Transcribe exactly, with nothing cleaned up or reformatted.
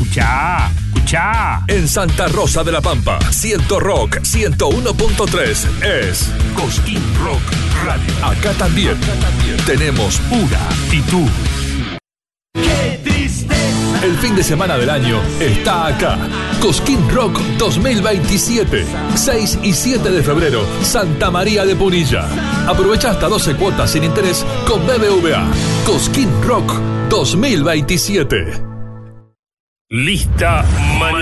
Escuchá, escuchá. En Santa Rosa de la Pampa, Ciento Rock ciento uno punto tres es Cosquín Rock Radio. Acá también, Acá también tenemos una y tú. ¡Qué tristeza! El fin de semana del año está acá. Cosquín Rock dos mil veintisiete. seis y siete de febrero, Santa María de Punilla. Aprovecha hasta doce cuotas sin interés con B B V A. Cosquín Rock dos mil veintisiete. Lista man